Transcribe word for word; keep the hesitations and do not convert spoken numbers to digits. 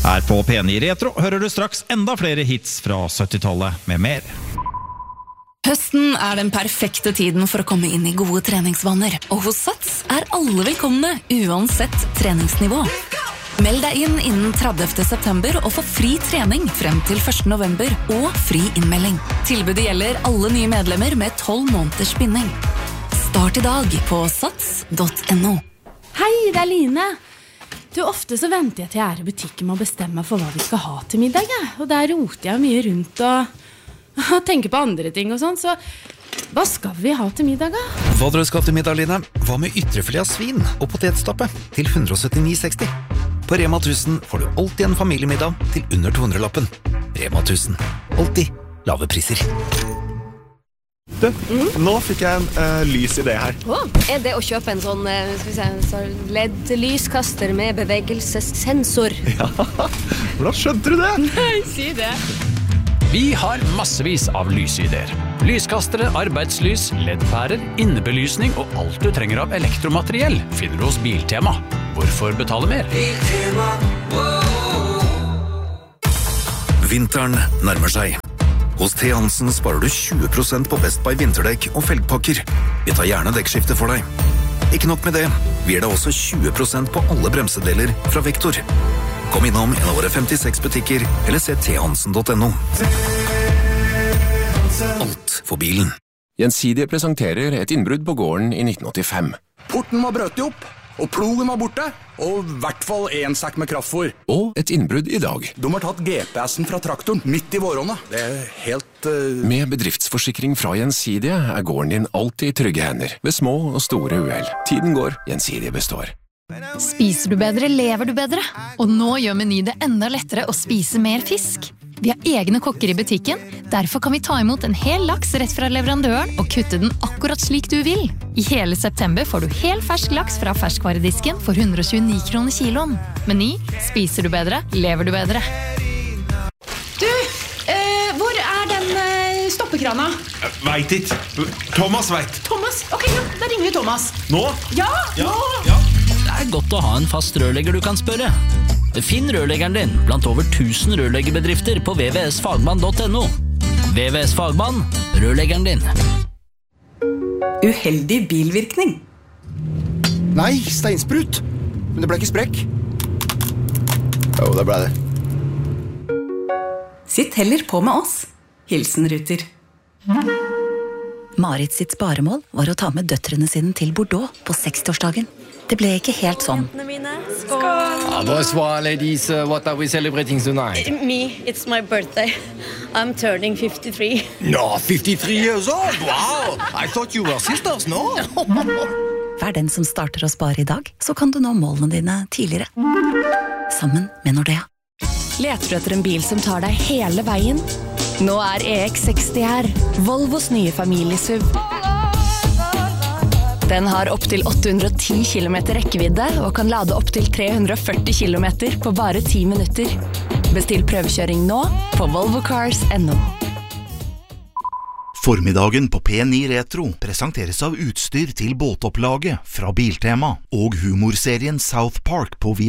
Her på P ni Retro hører du straks enda flere hits fra syttitallet med mer. Høsten er den perfekte tiden for å komme inn i gode treningsvaner, og hos Sats er alle velkomne, uansett treningsnivå. Meld deg inn innen tredivte september og få fri trening frem til første november og fri innmelding. Tilbudet gjelder alle nye medlemmer med tolv måneders binding. Start i dag på sats punktum no. Hei, det er Line. Du, ofte så venter jeg til jeg er i butikken med å bestemme for hva vi skal ha til middag, ja. Og der roter jeg mye rundt og, og tenker på andre ting og sånn, så hva skal vi ha til middag, da? Hva dere skal til middag, Line? Hva med ytrefilet av svin og potetstappe til one seventy-nine sixty? På Rema tusen får du alltid en familiemiddag til under to hundre-lappen. Rema tusen. Alltid lave priser. Du, mm. nå fikk jeg en uh, lys idé her. Oh, er det å kjøpe en sånn, uh, skal vi si, en sånn L E D-lyskaster med bevegelsessensor? Ja, hvordan skjønte du det? Nei, si det. Vi har massevis av lysideer. Lyskastere, arbeidslys, L E D-pærer, innebelysning og alt du trenger av elektromateriell finner du hos Biltema. Hvorfor betale mer? Biltema, Vinteren nærmer seg. Hos T. Hansen sparer du tjue prosent på Best Buy vinterdekk og felgpakker. Vi tar gjerne dekkskifte for deg. Ikke nok med det, vi gir deg også tjue prosent på alle bremsedeler fra Vektor. Kom innom en av våre femtiseks butikker, eller se t hansen punktum no. Alt for bilen. Gjensidige presenterer et innbrudd på gården i nitten åttifem. Porten var brøt opp, og plogen var borte, og i hvert fall en sekk med kraftfôr. Og et innbrudd i dag. De har tatt G P S-en fra traktoren midt i våronna. Det er helt... Uh... Med bedriftsforsikring fra Gjensidige er gården din alltid i trygge hender, ved små og store uhell. Tiden går, Gjensidige består. Spiser du bedre, lever du bedre. Og nå gjør Meny det enda lettere å spise mer fisk. Vi har egne kokker i butikken, derfor kan vi ta imot en hel laks rett fra leverandøren og kutte den akkurat slik du vil. I hele september får du hel fersk laks fra ferskvaredisken for one hundred twenty-nine kroner kiloen. Meny, spiser du bedre, lever du bedre. Du, eh, hvor er den eh, stoppekrana? Vet ikke. Thomas vet. Thomas? Ok, ja, da ringer vi Thomas. Nå? Ja, ja nå! Ja. Det er godt å ha en fast rørlegger du kan spørre. Finn rørleggeren din blant over tusen rørleggerbedrifter på v v s fagmann punktum no. V V S Fagmann, rørleggeren din. Uheldig bilvirkning. Nei, steinsprut. Men det ble ikke sprekk. Jo, det ble det. Sitt heller på med oss. Hilsen Ruter. Marit sitt sparemål var å ta med døtrene sine til Bordeaux på sekstiårsdagen. Det ble ikke helt sånn. Skål! Ah, bonsoir, ladies. Uh, what are we celebrating tonight? Me, it's my birthday. I'm turning fifty-three. No, fifty-three years old? Wow! I thought you were sisters, no? Vær den som starter å spare i dag, så kan du nå målene dine tidligere. Sammen med Nordea. Leter du etter en bil som tar deg hele veien? Nå er E X sixty her, Volvos nye familiesuv. Den har opp til åtte hundre og ti kilometer rekkevidde og kan lade opp til tre hundre og førti kilometer på bare ti minutter. Bestill prøvekjøring nå på volvo cars punktum no. Formiddagen på P ni Retro presenteres av utstyr til båtopplaget fra Biltema og humorserien South Park på V